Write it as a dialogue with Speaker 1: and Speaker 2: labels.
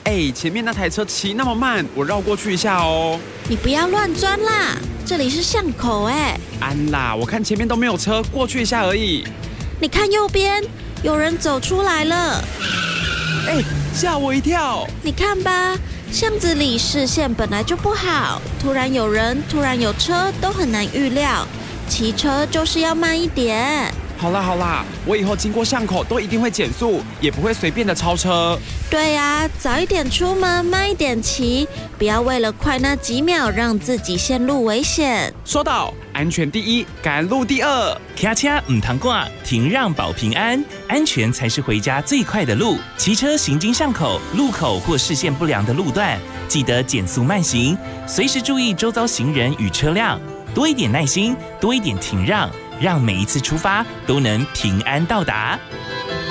Speaker 1: 前面那台车骑那么慢，我绕过去一下哦。
Speaker 2: 你不要乱钻啦，这里是巷口哎。
Speaker 1: 安啦，我看前面都没有车，过去一下而已。
Speaker 2: 你看右边，有人走出来了。
Speaker 1: 吓我一跳。
Speaker 2: 你看吧，巷子里视线本来就不好，突然有人，突然有车，都很难预料。骑车就是要慢一点。
Speaker 1: 好啦，我以后经过巷口都一定会减速，也不会随便的超车。
Speaker 2: 对啊，早一点出门，慢一点骑，不要为了快那几秒让自己陷入危险。
Speaker 1: 说到安全第一，赶路第二。
Speaker 3: 卡卡唔通挂，停让保平安，安全才是回家最快的路。骑车行经巷口、路口或视线不良的路段，记得减速慢行，随时注意周遭行人与车辆，多一点耐心，多一点停让，让每一次出发都能平安到达。